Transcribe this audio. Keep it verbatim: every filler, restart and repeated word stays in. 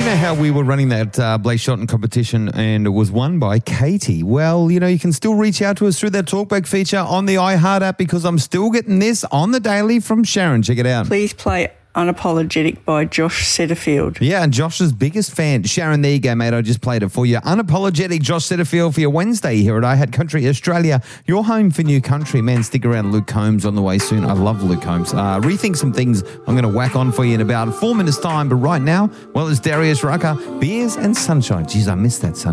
know how we were running that uh, Blake Shelton competition and it was won by Katie? Well, you know, you can still reach out to us through that Talkback feature on the iHeart app because I'm still getting this on the daily from Sharon. Check it out. Please play Unapologetic by Josh Setterfield. Yeah, and Josh's biggest fan. Sharon, there you go, mate. I just played it for you. Unapologetic Josh Setterfield for your Wednesday here at iHeart Country Australia. Your home for new country. Man, stick around. Luke Combs on the way soon. I love Luke Combs. Uh, rethink some things I'm going to whack on for you in about four minutes' time. But right now, well, it's Darius Rucker, Beers and Sunshine. Jeez, I missed that, son.